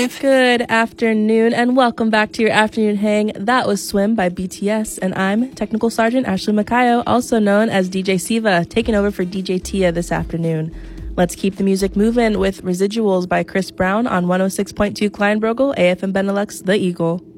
Good afternoon and welcome back to your afternoon hang. That was Swim by BTS and I'm Technical Sergeant Ashley Makayo, also known as DJ Siva, taking over for DJ Tia this afternoon. Let's keep the music moving with Residuals by Chris Brown on 106.2 Kleinbrogel, AFM Benelux, The Eagle.